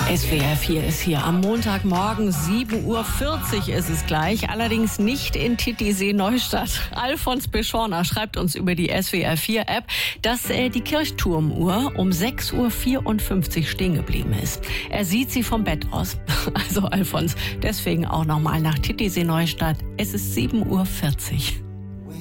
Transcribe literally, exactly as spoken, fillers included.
S W R vier ist hier am Montagmorgen, sieben Uhr vierzig ist es gleich, allerdings nicht in Titisee-Neustadt. Alfons Beschorner schreibt uns über die S W R vier App, dass äh, die Kirchturmuhr um sechs Uhr vierundfünfzig stehen geblieben ist. Er sieht sie vom Bett aus. Also Alfons, deswegen auch nochmal nach Titisee-Neustadt. Es ist sieben Uhr vierzig.